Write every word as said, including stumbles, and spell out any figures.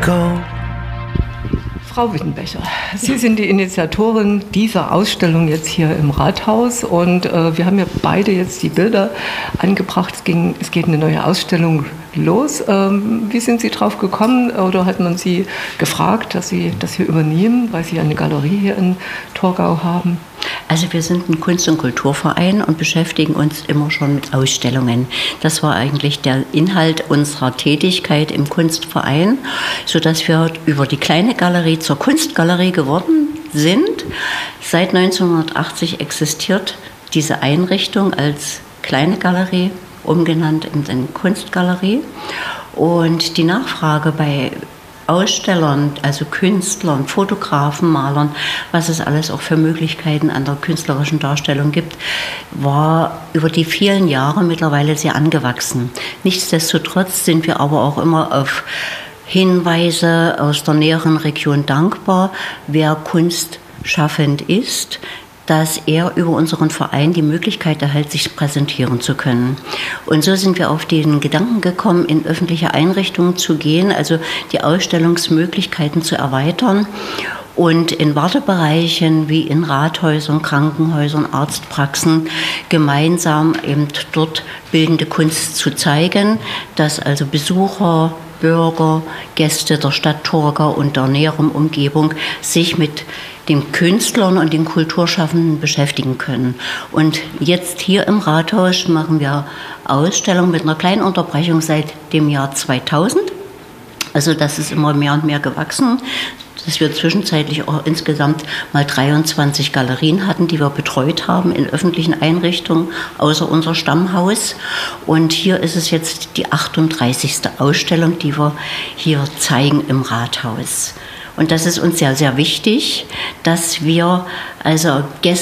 go. Frau Wittenbecher, Sie sind die Initiatorin dieser Ausstellung jetzt hier im Rathaus und äh, wir haben ja beide jetzt die Bilder angebracht. Es, ging, es geht eine neue Ausstellung los. Ähm, wie sind Sie drauf gekommen oder hat man Sie gefragt, dass Sie das hier übernehmen, weil Sie eine Galerie hier in Torgau haben? Also wir sind ein Kunst- und Kulturverein und beschäftigen uns immer schon mit Ausstellungen. Das war eigentlich der Inhalt unserer Tätigkeit im Kunstverein, sodass wir über die kleine Galerie zur Kunstgalerie geworden sind. Seit neunzehnhundertachtzig existiert diese Einrichtung als kleine Galerie, umgenannt in eine Kunstgalerie. Und die Nachfrage bei Ausstellern, also Künstlern, Fotografen, Malern, was es alles auch für Möglichkeiten an der künstlerischen Darstellung gibt, war über die vielen Jahre mittlerweile sehr angewachsen. Nichtsdestotrotz sind wir aber auch immer auf Hinweise aus der näheren Region dankbar, wer kunstschaffend ist, dass er über unseren Verein die Möglichkeit erhält, sich präsentieren zu können. Und so sind wir auf den Gedanken gekommen, in öffentliche Einrichtungen zu gehen, also die Ausstellungsmöglichkeiten zu erweitern und in Wartebereichen wie in Rathäusern, Krankenhäusern, Arztpraxen gemeinsam eben dort bildende Kunst zu zeigen, dass also Besucher, Bürger, Gäste der Stadt Torgau und der näheren Umgebung sich mit den Künstlern und den Kulturschaffenden beschäftigen können. Und jetzt hier im Rathaus machen wir Ausstellungen mit einer kleinen Unterbrechung seit dem Jahr zweitausend. Also das ist immer mehr und mehr gewachsen, dass wir zwischenzeitlich auch insgesamt mal dreiundzwanzig Galerien hatten, die wir betreut haben in öffentlichen Einrichtungen, außer unser Stammhaus. Und hier ist es jetzt die achtunddreißigste Ausstellung, die wir hier zeigen im Rathaus. Und das ist uns sehr, sehr wichtig, dass wir also Gäste